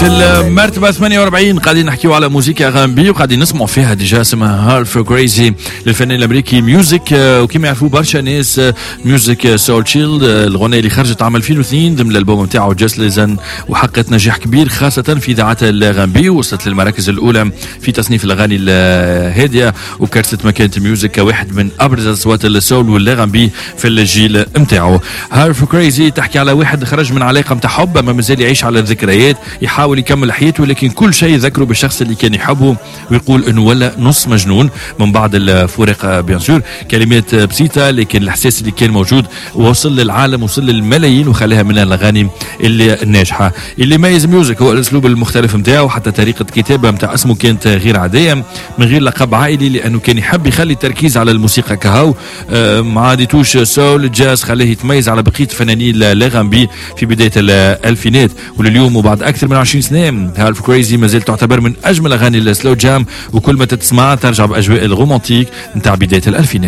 في المرتبة 48 قاعدين نحكيو على موسيقى غامبي وقاعدين نسمعوا فيها ديجا اسمها هارف كريزي للفنان الامريكي ميوزك. وكما يعرفوا برشا ناس ميوزك سول تشيلد الغنية اللي خرجت عام 2002 ضمن الالبوم نتاعو جاست ليزن وحققت نجاح كبير خاصة في اذاعات الغامبي ووصلت للمراكز الاولى في تصنيف الاغاني الهادية وكرست مكانة ميوزك كواحد من ابرز اصوات السول والغامبي في الجيل نتاعو. هارف كريزي تحكي على واحد خرج من علاقة نتاع حب اما مازال يعيش على الذكريات، يحاول يكمل حياته لكن كل شيء يذكره بالشخص اللي كان يحبه ويقول انه ولا نص مجنون من بعد الفراق. بيان سور كلمات بسيطه لكن الاحساس اللي كان موجود وصل للعالم وصل للملايين وخلاها من الاغاني اللي الناجحه. اللي يميز ميوزك هو الاسلوب المختلف نتاعو، حتى طريقه كتابه نتاع اسمه كانت غير عاديه من غير لقب عائلي لانه كان يحب يخلي التركيز على الموسيقى كهو ما عاديتوش سول جاز، خلاه يتميز على بقيه فنانين الغامبي في بدايه الالفينات. ولليوم وبعد اكثر من 20 سنه هارف كريزي ما زالت تعتبر من اجمل اغاني السلو جام وكل ما تسمعها ترجع باجواء الرومانتيك نتاع بدايه الالفينات.